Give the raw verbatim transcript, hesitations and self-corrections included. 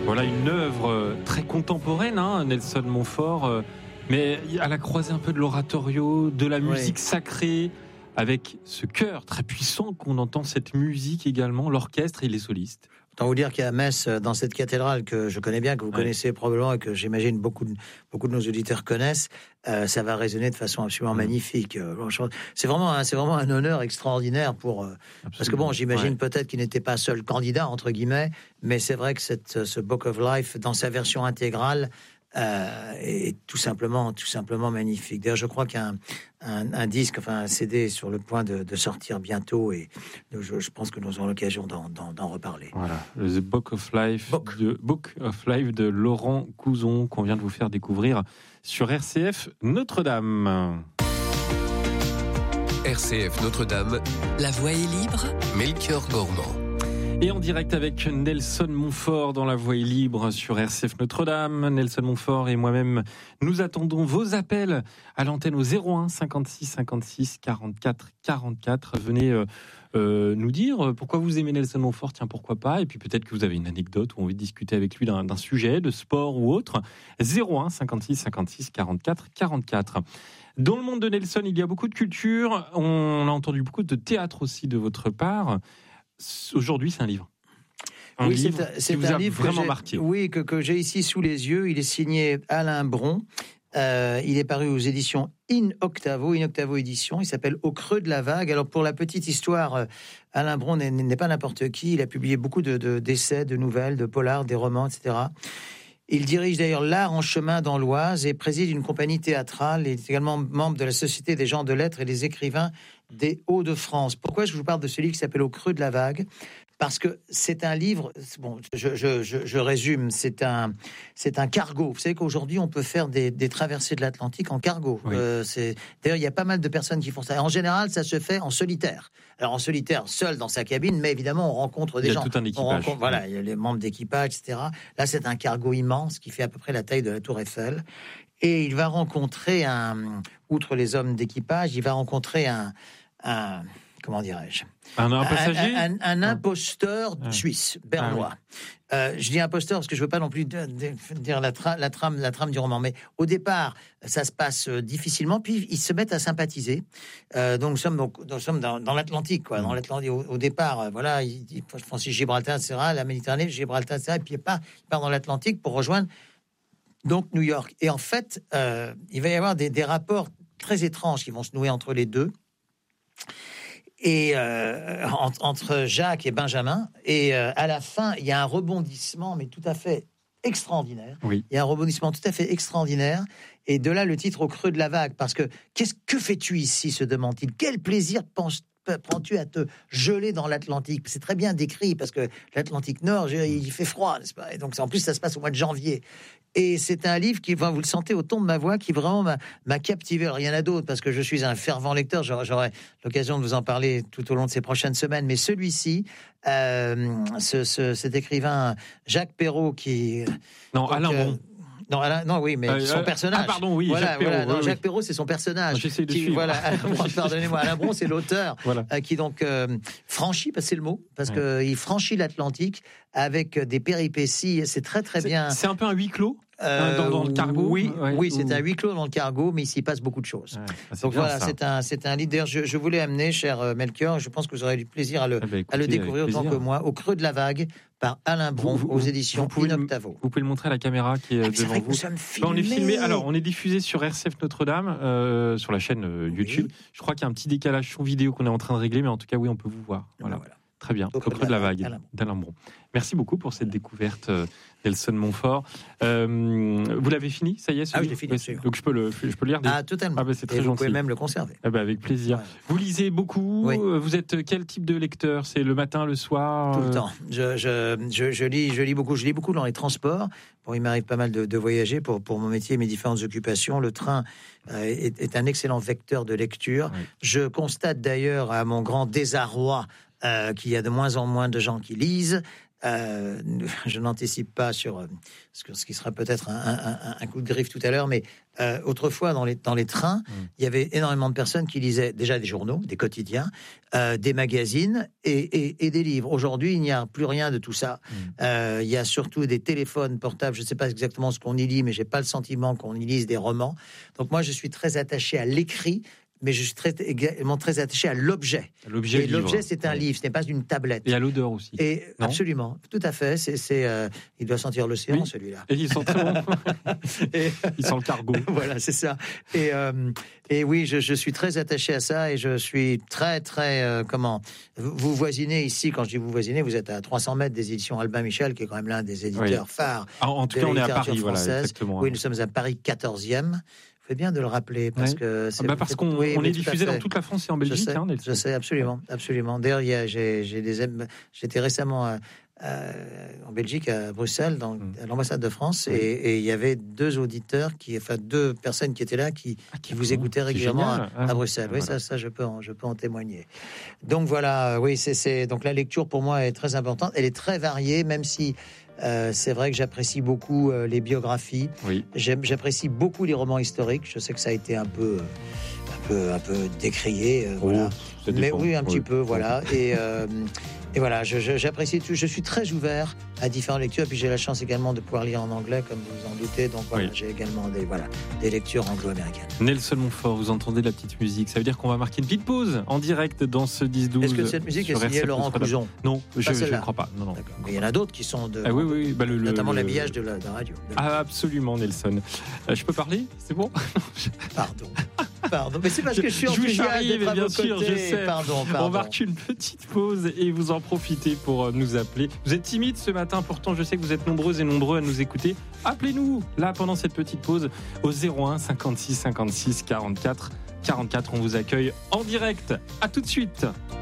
Voilà une œuvre très contemporaine, hein, Nelson Montfort, mais à la croisée un peu de l'oratorio, de la musique oui. sacrée, avec ce chœur très puissant qu'on entend, cette musique également, l'orchestre et les solistes. Autant vous dire qu'il y a Metz, dans cette cathédrale que je connais bien, que vous ouais. connaissez probablement et que j'imagine beaucoup de, beaucoup de nos auditeurs connaissent, euh, ça va résonner de façon absolument mmh. magnifique. C'est vraiment, un, c'est vraiment un honneur extraordinaire pour... Euh, parce que bon, j'imagine ouais. peut-être qu'il n'était pas seul candidat, entre guillemets, mais c'est vrai que cette, ce Book of Life, dans sa version intégrale, Euh, est tout simplement, tout simplement magnifique. D'ailleurs, je crois qu'un un, un disque, enfin un C D, est sur le point de, de sortir bientôt, et je, je pense que nous aurons l'occasion d'en, d'en, d'en reparler. Voilà, The Book of Life, Book. De, Book of Life de Laurent Couzon, qu'on vient de vous faire découvrir sur R C F Notre-Dame. R C F Notre-Dame, la voix est libre. Melchior Gormand. Et en direct avec Nelson Montfort dans La Voix est libre sur R C F Notre-Dame. Nelson Montfort et moi-même, nous attendons vos appels à l'antenne au zéro un cinquante-six cinquante-six quarante-quatre quarante-quatre. Venez euh, euh, nous dire pourquoi vous aimez Nelson Montfort, tiens pourquoi pas, et puis peut-être que vous avez une anecdote ou envie de discuter avec lui d'un, d'un sujet, de sport ou autre. zéro un cinquante-six cinquante-six quarante-quatre quarante-quatre. Dans le monde de Nelson, il y a beaucoup de culture, on a entendu beaucoup de théâtre aussi de votre part. Aujourd'hui, c'est un livre. Un oui, livre c'est, c'est qui vous un a livre vraiment que marqué. Oui, que, que j'ai ici sous les yeux. Il est signé Alain Bron. Euh, il est paru aux éditions In Octavo, In Octavo édition. Il s'appelle Au creux de la vague. Alors, pour la petite histoire, Alain Bron n'est, n'est pas n'importe qui. Il a publié beaucoup de, de, d'essais, de nouvelles, de polars, des romans, et cetera. Il dirige d'ailleurs l'Art en chemin dans l'Oise et préside une compagnie théâtrale. Il est également membre de la Société des gens de lettres et des écrivains des Hauts-de-France. Pourquoi je vous parle de ce livre qui s'appelle Au creux de la vague ? Parce que c'est un livre, bon, je, je, je, je résume, c'est un, c'est un cargo. Vous savez qu'aujourd'hui, on peut faire des, des traversées de l'Atlantique en cargo. Oui. Euh, c'est, d'ailleurs, il y a pas mal de personnes qui font ça. En général, ça se fait en solitaire. Alors, en solitaire, seul dans sa cabine, mais évidemment, on rencontre des gens. Il y a gens. Tout un équipage. On rencontre, voilà, il y a les membres d'équipage, et cetera. Là, c'est un cargo immense qui fait à peu près la taille de la Tour Eiffel. Et il va rencontrer un, outre les hommes d'équipage, il va rencontrer un, un comment dirais-je ? Un, un passager un, un, un imposteur ah. suisse, bernois. Ah, oui. euh, je dis imposteur parce que je veux pas non plus de, de, dire la, tra, la, trame, la trame du roman. Mais au départ, ça se passe difficilement. Puis ils se mettent à sympathiser. Euh, donc nous sommes, donc, nous sommes dans, dans l'Atlantique, quoi. Mmh. Dans l'Atlantique, au, au départ, euh, voilà, ils, ils franchissent Gibraltar, et cetera. La Méditerranée, Gibraltar, et cetera. Et puis il part, il part dans l'Atlantique pour rejoindre donc New York. Et en fait, euh, il va y avoir des, des rapports très étranges qui vont se nouer entre les deux. Et euh, entre Jacques et Benjamin, et euh, à la fin, il y a un rebondissement, mais tout à fait extraordinaire. Oui. Il y a un rebondissement tout à fait extraordinaire, et de là le titre Au creux de la vague, parce que qu'est-ce que fais-tu ici, se demande-t-il. Quel plaisir penses prends-tu à te geler dans l'Atlantique ? C'est très bien décrit, parce que l'Atlantique Nord, il fait froid, n'est-ce pas ? Et donc en plus, ça se passe au mois de janvier. Et c'est un livre qui, vous le sentez au ton de ma voix, qui vraiment m'a, m'a captivé. Alors, il y en a d'autres, parce que je suis un fervent lecteur. J'aurai, j'aurai l'occasion de vous en parler tout au long de ces prochaines semaines. Mais celui-ci, euh, ce, ce, cet écrivain Jacques Perrault, qui... Non, donc, Alain Bron. Euh, Non, Alain, non, oui, mais euh, son personnage. Ah, pardon, oui, voilà, Jacques Perrault. Voilà, non, oui, Jacques oui. Perrault, c'est son personnage. Non, j'essaie de qui, suivre. Voilà, Alain Bron, pardonnez-moi, Alain Bron, c'est l'auteur voilà. euh, qui donc euh, franchit, parce que c'est le mot, parce ouais. qu'il franchit l'Atlantique avec des péripéties. C'est très très c'est, bien. C'est un peu un huis clos. Euh, dans, dans le cargo. Oui, ouais, oui, ou... c'est un huis clos dans le cargo, mais il s'y passe beaucoup de choses. Ouais, bah donc voilà, ça. c'est un, c'est un livre. D'ailleurs, je, je voulais amener, cher Melchior, je pense que vous aurez du plaisir à le, ah bah écoutez, à le découvrir autant que moi, Au creux de la vague, par Alain Bron, vous, vous, aux éditions In Octavo. Vous pouvez le montrer à la caméra qui est ah, devant vrai vous. Nous sommes filmés. Bah, on est filmé. Alors, on est diffusé sur R C F Notre-Dame, euh, sur la chaîne euh, YouTube. Oui. Je crois qu'il y a un petit décalage son vidéo qu'on est en train de régler, mais en tout cas, oui, on peut vous voir. Voilà. voilà. Très bien, Au creux de la vague, d'Alain Bron. Merci beaucoup pour cette découverte, euh, Nelson Montfort. Euh, vous l'avez fini, ça y est? Ah oui, je l'ai fini. Oui, donc je peux le, je peux le lire. Ah, totalement. Ah, bah, c'est très Et vous gentil. pouvez même le conserver. Ah, bah, avec plaisir. Ouais. Vous lisez beaucoup. Oui. Vous êtes quel type de lecteur? C'est le matin, le soir? Tout le temps. Je, je, je, je lis, je lis beaucoup. Je lis beaucoup dans les transports. Bon, il m'arrive pas mal de, de voyager pour, pour mon métier et mes différentes occupations. Le train euh, est, est un excellent vecteur de lecture. Oui. Je constate d'ailleurs, à mon grand désarroi, Euh, qu'il y a de moins en moins de gens qui lisent. Euh, je n'anticipe pas sur euh, ce qui sera peut-être un, un, un coup de griffe tout à l'heure, mais euh, autrefois, dans les, dans les trains, mmh. il y avait énormément de personnes qui lisaient déjà des journaux, des quotidiens, euh, des magazines et, et, et des livres. Aujourd'hui, il n'y a plus rien de tout ça. Mmh. Euh, il y a surtout des téléphones portables. Je ne sais pas exactement ce qu'on y lit, mais je n'ai pas le sentiment qu'on y lise des romans. Donc moi, je suis très attaché à l'écrit, mais je suis très, également très attaché à l'objet. L'objet, et l'objet, c'est un ouais. livre, ce n'est pas une tablette. Et à l'odeur aussi. Et non absolument, tout à fait. C'est, c'est, euh, il doit sentir l'océan, oui. celui-là. Et il sent très bon. et, il sent le cargo. Voilà, c'est ça. Et, euh, et oui, je, je suis très attaché à ça et je suis très, très... Euh, comment vous, vous voisinez ici, quand je dis vous voisinez, vous êtes à trois cents mètres des éditions Albin Michel, qui est quand même l'un des éditeurs oui. phares en, en tout de cas, la on est à Paris, française. voilà, exactement. Oui, nous sommes à Paris quatorzième. C'est bien de le rappeler parce ouais. que c'est bah parce qu'on oui, on est diffusé dans toute la France et en Belgique. Je sais, hein, je sais absolument, absolument. D'ailleurs, il y a, j'ai, j'ai des, j'étais récemment à, à, en Belgique, à Bruxelles, dans, mm. à l'ambassade de France, oui. et, et il y avait deux auditeurs, qui, enfin deux personnes qui étaient là, qui, ah, qui vous écoutaient régulièrement à, à Bruxelles. Ah, oui, voilà. ça, ça, je peux, en, je peux en témoigner. Donc voilà, oui, c'est, c'est donc la lecture pour moi est très importante. Elle est très variée, même si. Euh, c'est vrai que j'apprécie beaucoup euh, les biographies. Oui. J'aime, j'apprécie beaucoup les romans historiques. Je sais que ça a été un peu, un peu, un peu décrié, euh, oh, voilà. Mais oui, un oui. petit peu, voilà. Et, euh, et voilà, je, je, j'apprécie tout. Je suis très ouvert à différentes lectures. Et puis j'ai la chance également de pouvoir lire en anglais, comme vous vous en doutez. Donc voilà, oui. j'ai également des, voilà, des lectures anglo-américaines. Nelson Montfort, vous entendez la petite musique. Ça veut dire qu'on va marquer une petite pause en direct dans ce dix douze. Est-ce que cette musique est signée Laurent Couson ? Non, je ne crois pas. Non, non. Mais il y en a d'autres qui sont de. Ah, oui, oui, bah, le, notamment le, l'habillage de la, de la radio. De ah, absolument, Nelson. Euh, je peux parler ? C'est bon ? Pardon. Pardon, mais c'est parce que je suis enthousiaste d'être à vos sûr, côtés. Je sais. Pardon, pardon. On marque une petite pause et vous en profitez pour nous appeler. Vous êtes timide ce matin, pourtant je sais que vous êtes nombreux et nombreux à nous écouter. Appelez-nous là pendant cette petite pause au zéro un cinquante-six cinquante-six quarante-quatre quarante-quatre. On vous accueille en direct. À tout de suite.